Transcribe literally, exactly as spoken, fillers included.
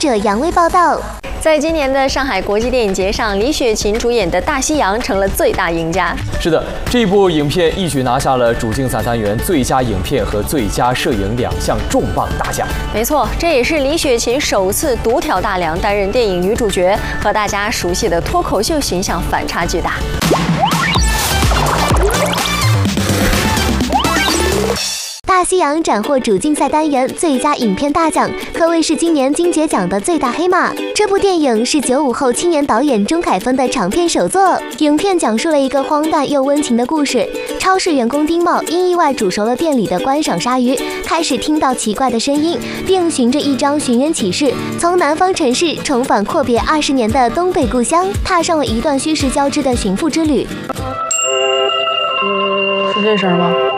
者杨威报道。 在今年的上海国际电影节上，李雪琴主演的《大西洋》成了最大赢家。 是的，这部影片一举拿下了主竞赛单元最佳影片和最佳摄影两项重磅大奖。 没错，这也是李雪琴首次独挑大梁担任电影女主角，和大家熟悉的脱口秀形象反差巨大。 大西洋斩获主竞赛单元最佳影片大奖，可谓是今年金节奖的最大黑马。这部电影是九五后青年导演钟凯峰的长片首作。影片讲述了一个荒诞又温情的故事。超市员工丁茂因意外煮熟了店里的观赏鲨鱼，开始听到奇怪的声音，并循着一张寻人启事，从南方城市重返阔别二十年的东北故乡，踏上了一段虚实交织的寻父之旅。 是这声吗？